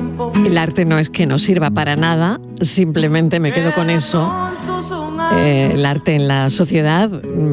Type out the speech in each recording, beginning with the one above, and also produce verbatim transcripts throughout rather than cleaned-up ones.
El arte no es que no sirva para nada, simplemente me quedo con eso. Eh, el arte en la sociedad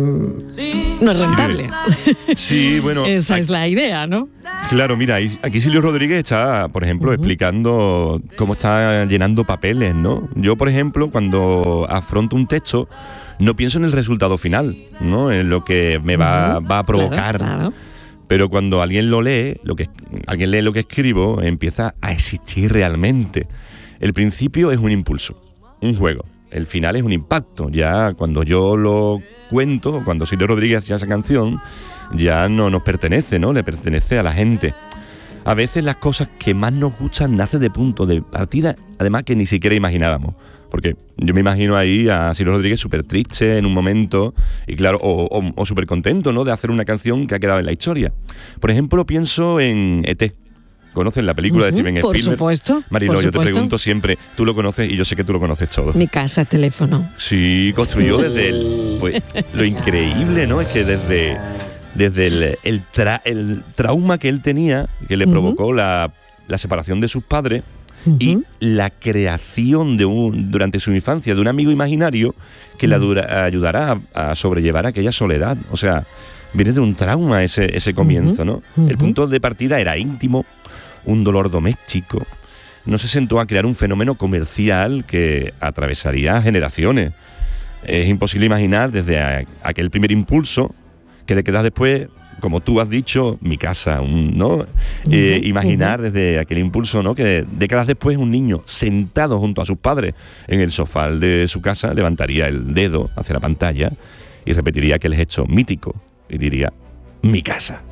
mmm, no es rentable. Sí, sí, bueno. Esa es la idea, ¿no? Claro, mira, aquí Silvio Rodríguez está, por ejemplo, uh-huh. explicando cómo está llenando papeles, ¿no? Yo, por ejemplo, cuando afronto un texto, no pienso en el resultado final, ¿no? En lo que me va, uh-huh. va a provocar. Claro, claro. Pero cuando alguien lo lee, lo que alguien lee lo que escribo, empieza a existir realmente. El principio es un impulso, un juego. El final es un impacto. Ya cuando yo lo cuento, cuando Silvio Rodríguez hacía esa canción, ya no nos pertenece, ¿no? Le pertenece a la gente. A veces las cosas que más nos gustan nacen de punto de partida, además que ni siquiera imaginábamos. Porque yo me imagino ahí a Silvio Rodríguez súper triste en un momento, y claro, o, o, o súper contento, ¿no? De hacer una canción que ha quedado en la historia. Por ejemplo, pienso en E T ¿Conocen la película uh-huh, de Steven por Spielberg? Supuesto, Marilo, por yo supuesto. te pregunto siempre, tú lo conoces y yo sé que tú lo conoces todo. Mi casa, teléfono. Sí, construyó desde el... Pues, lo increíble, ¿no? Es que desde, desde el, el, tra, el trauma que él tenía, que le uh-huh. provocó la, la separación de sus padres, uh-huh. y la creación de un durante su infancia de un amigo imaginario que uh-huh. la dura, ayudará a, a sobrellevar aquella soledad. O sea, viene de un trauma ese, ese comienzo, ¿no? Uh-huh. El punto de partida era íntimo, un dolor doméstico. No se sentó a crear un fenómeno comercial que atravesaría generaciones. Es imposible imaginar desde a, aquel primer impulso que de quedas después, como tú has dicho, mi casa, un, ¿no? Uh-huh, eh, imaginar uh-huh. desde aquel impulso, ¿no? Que décadas después un niño sentado junto a sus padres en el sofá de su casa levantaría el dedo hacia la pantalla y repetiría aquel gesto mítico y diría, mi casa.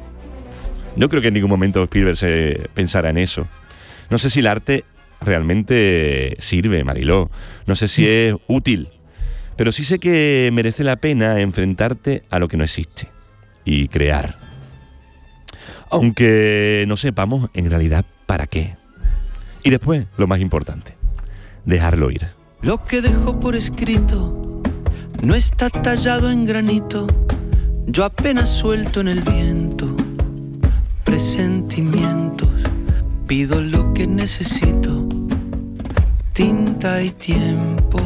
No creo que en ningún momento Spielberg se pensara en eso. No sé si el arte realmente sirve, Mariló. No sé si es útil. Pero sí sé que merece la pena enfrentarte a lo que no existe y crear. Aunque no sepamos en realidad para qué. Y después, lo más importante, dejarlo ir. Lo que dejo por escrito no está tallado en granito. Yo apenas suelto en el viento presentimientos, pido lo que necesito, tinta y tiempo,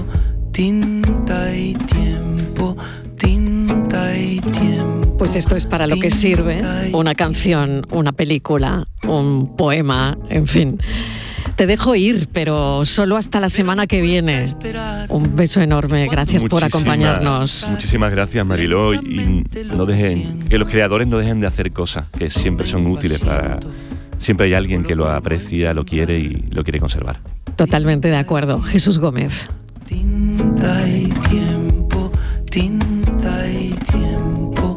tinta y tiempo, tinta y tiempo. Pues esto es para lo que sirve una canción, una película, un poema, en fin. Te dejo ir, pero solo hasta la semana que viene. Un beso enorme, gracias Muchísima, por acompañarnos. Muchísimas gracias, Mariló, y no dejen, que los creadores no dejen de hacer cosas que siempre son útiles para... Siempre hay alguien que lo aprecia, lo quiere y lo quiere conservar. Totalmente de acuerdo. Jesús Gómez. Tinta y tiempo, tinta y tiempo,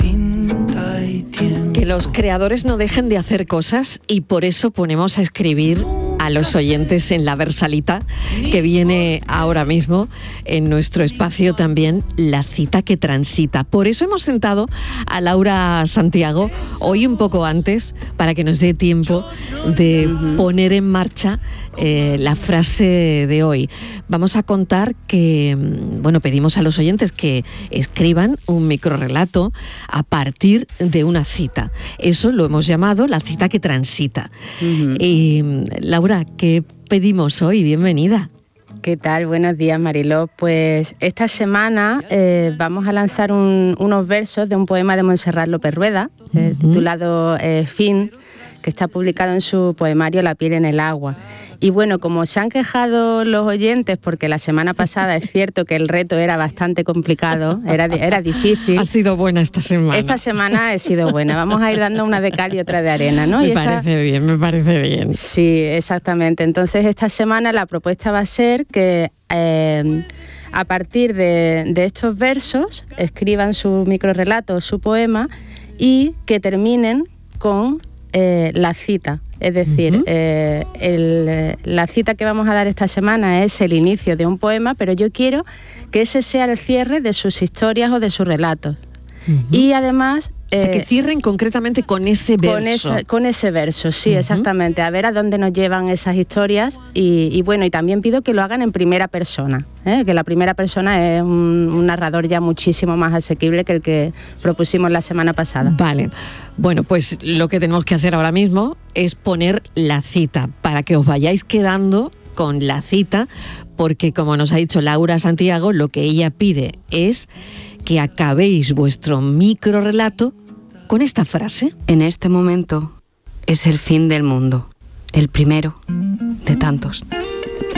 tinta y tiempo. Que los creadores no dejen de hacer cosas y por eso ponemos a escribir a los oyentes en La Versalita, que viene ahora mismo en nuestro espacio también La Cita que Transita. Por eso hemos sentado a Laura Santiago hoy un poco antes para que nos dé tiempo de poner en marcha eh, la frase de hoy. Vamos a contar que, bueno, pedimos a los oyentes que escriban un microrrelato a partir de una cita. Eso lo hemos llamado La Cita que Transita. Uh-huh. Y Laura, ¿qué pedimos hoy? Bienvenida. ¿Qué tal? Buenos días, Mariló. Pues esta semana eh, vamos a lanzar un, unos versos de un poema de Montserrat López Rueda, eh, uh-huh. titulado eh, Fin, que está publicado en su poemario La piel en el agua. Y bueno, como se han quejado los oyentes, porque la semana pasada es cierto que el reto era bastante complicado, era, era difícil. Ha sido buena esta semana. Esta semana ha sido buena. Vamos a ir dando una de cal y otra de arena, ¿no? Me y parece esta... bien, me parece bien. Sí, exactamente. Entonces esta semana la propuesta va a ser que eh, a partir de, de estos versos escriban su microrrelato, su poema, y que terminen con eh, la cita. Es decir, uh-huh. eh, el, la cita que vamos a dar esta semana es el inicio de un poema, pero yo quiero que ese sea el cierre de sus historias o de sus relatos. Uh-huh. Y además... O sea, que cierren concretamente con ese verso. Con, esa, con ese verso, sí, uh-huh. exactamente. A ver a dónde nos llevan esas historias. Y, y bueno, y también pido que lo hagan en primera persona, ¿eh? Que la primera persona es un, un narrador ya muchísimo más asequible que el que propusimos la semana pasada. Vale. Bueno, pues lo que tenemos que hacer ahora mismo es poner la cita para que os vayáis quedando con la cita, porque como nos ha dicho Laura Santiago, lo que ella pide es que acabéis vuestro microrrelato con esta frase. En este momento es el fin del mundo, el primero de tantos.